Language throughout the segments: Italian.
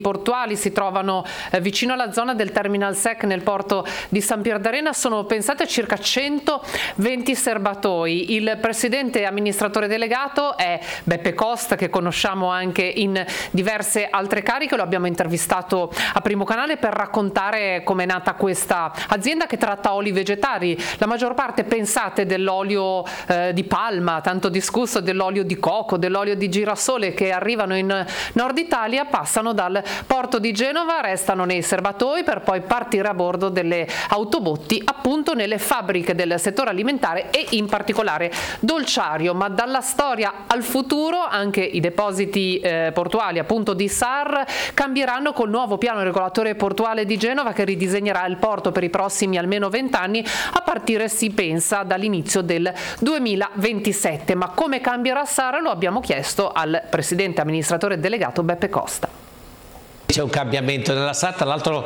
portuali si trovano vicino alla zona del Terminal SEC nel porto di San Pierdarena. Sono pensate a circa 120 serbatoi. Il presidente amministratore delegato è Beppe Costa, che conosciamo anche in diverse altre cariche. Lo abbiamo intervistato a Primo Canale per raccontare com'è nata questa azienda che tratta oli vegetali. La maggior parte, pensate, dell'olio di palma, tanto discusso, dell'olio di cocco, dell'olio di girasole che arrivano in Nord Italia, passano dal porto di Genova, restano nei serbatoi per poi partire a bordo delle autobotti, appunto nelle fabbriche del settore alimentare e in particolare dolciario. Ma dalla storia al futuro anche i depositi portuali, appunto di SAR, cambieranno col nuovo piano regolatore portuale di Genova, che ridisegnerà il porto per i prossimi almeno 20 anni, a partire, si pensa, dall'inizio del 2027. Ma come cambierà SAR lo abbiamo chiesto al presidente amministratore delegato Beppe Costa. C'è un cambiamento nella SAR, tra l'altro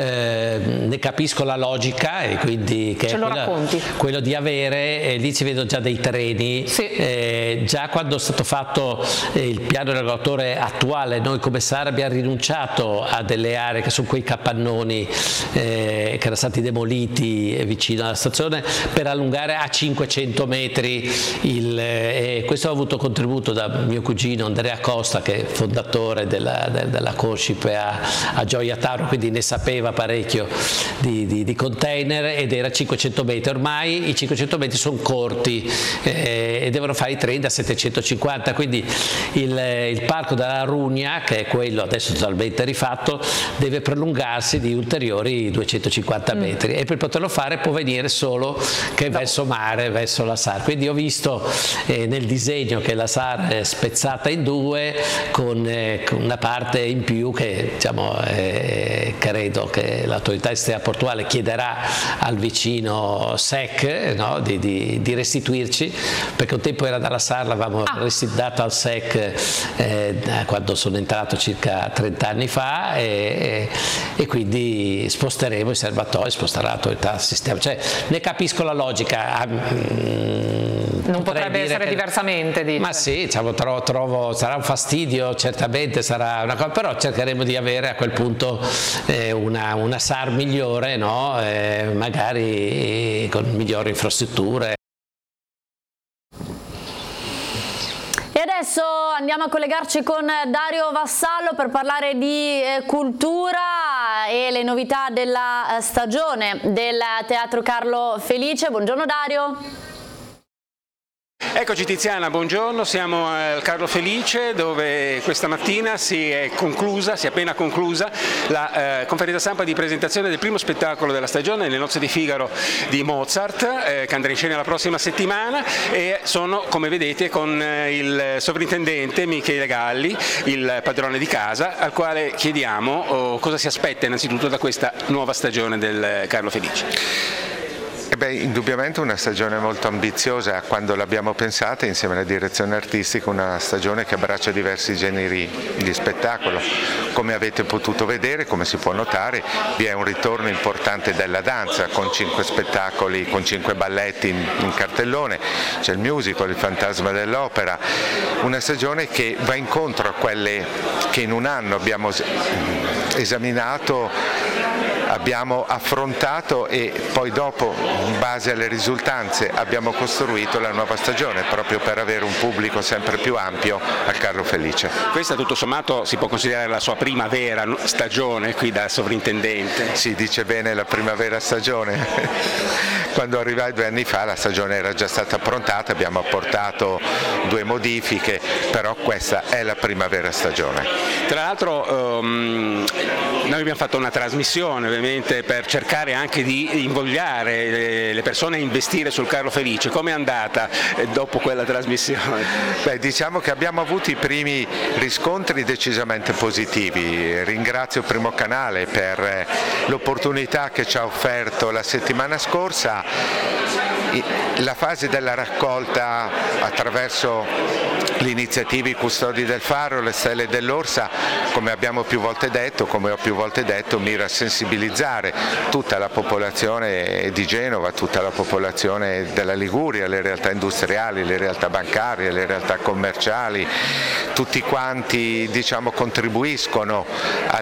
ne capisco la logica, e quindi che ce lo racconti? Quello di avere, lì ci vedo già dei treni, sì. Già quando è stato fatto il piano regolatore attuale, noi come SAR abbiamo rinunciato a delle aree che sono quei capannoni che erano stati demoliti vicino alla stazione, per allungare a 500 metri questo ha avuto contributo da mio cugino Andrea Costa, che è fondatore della Conship a Gioia Tauro, quindi ne sapeva parecchio di container, ed era 500 metri. Ormai i 500 metri sono corti e devono fare i treni da 750, quindi il parco della Rugna, che è quello adesso totalmente rifatto, deve prolungarsi di ulteriori 250 metri e per poterlo fare può venire solo che verso mare, verso la SAR. Quindi ho visto nel disegno che la SAR è spezzata in due, con una parte in più che credo che l'autorità estera portuale chiederà al vicino SEC, no, di restituirci, perché un tempo era dalla SAR, l'avevamo dato al SEC quando sono entrato circa 30 anni fa, e quindi sposteremo i serbatoi, sposterà l'autorità al sistema. Cioè, ne capisco la logica. Non potrebbe essere diversamente, dice. Ma sì, trovo sarà un fastidio, certamente sarà una cosa, però cercheremo di avere a quel punto una SAR migliore, no? Magari con migliori infrastrutture. E adesso andiamo a collegarci con Dario Vassallo per parlare di cultura e le novità della stagione del Teatro Carlo Felice. Buongiorno Dario. Eccoci Tiziana, buongiorno, siamo al Carlo Felice, dove questa mattina si è appena conclusa la conferenza stampa di presentazione del primo spettacolo della stagione, Le nozze di Figaro di Mozart, che andrà in scena la prossima settimana, e sono, come vedete, con il sovrintendente Michele Galli, il padrone di casa, al quale chiediamo cosa si aspetta innanzitutto da questa nuova stagione del Carlo Felice. Indubbiamente una stagione molto ambiziosa. Quando l'abbiamo pensata insieme alla direzione artistica, una stagione che abbraccia diversi generi di spettacolo. Come avete potuto vedere, come si può notare, vi è un ritorno importante della danza, con 5 spettacoli, con 5 balletti in cartellone, c'è il musical, il fantasma dell'opera, una stagione che va incontro a quelle che in un anno abbiamo esaminato, abbiamo affrontato, e poi dopo, in base alle risultanze, abbiamo costruito la nuova stagione, proprio per avere un pubblico sempre più ampio al Carlo Felice. Questa tutto sommato si può considerare la sua prima vera stagione qui da sovrintendente? Si dice bene, la prima vera stagione. Quando arrivai 2 anni fa la stagione era già stata approntata, abbiamo apportato 2 modifiche, però questa è la prima vera stagione. Tra l'altro noi abbiamo fatto una trasmissione ovviamente per cercare anche di invogliare le persone a investire sul Carlo Felice. Come è andata dopo quella trasmissione? Diciamo che abbiamo avuto i primi riscontri decisamente positivi. Ringrazio Primo Canale per l'opportunità che ci ha offerto la settimana scorsa. La fase della raccolta attraverso l'iniziativa I Custodi del Faro, le Stelle dell'Orsa, come abbiamo più volte detto, come ho più volte detto, mira a sensibilizzare tutta la popolazione di Genova, tutta la popolazione della Liguria, le realtà industriali, le realtà bancarie, le realtà commerciali, tutti quanti contribuiscono